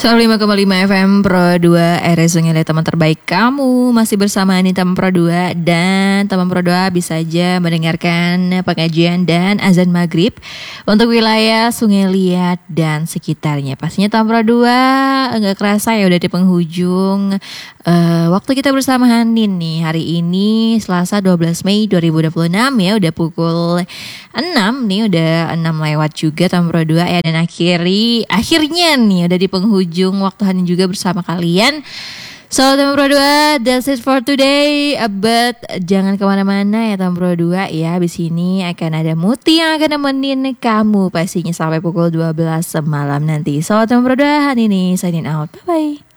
105,5 FM Pro 2 RSU Ngeliat teman terbaik kamu. Masih bersama Anita Pro 2. Dan teman Pro 2 bisa aja mendengarkan pengajian dan azan maghrib untuk wilayah Sungai Liat dan sekitarnya. Pastinya teman Pro 2 enggak kerasa ya udah di penghujung waktu kita bersama Hanin nih. Hari ini Selasa 12 Mei 2026 ya. Udah pukul 6 nih, udah 6 lewat juga teman Pro 2 ya. Dan akhirnya nih udah di penghujung waktu Hanin juga bersama kalian. So teman Pro 2, that's it for today. But jangan kemana-mana ya teman Pro 2 ya. Abis ini akan ada Muti yang akan nemenin kamu pastinya sampai pukul 12 malam nanti. So teman Pro 2, Hanin nih signing out. Bye-bye.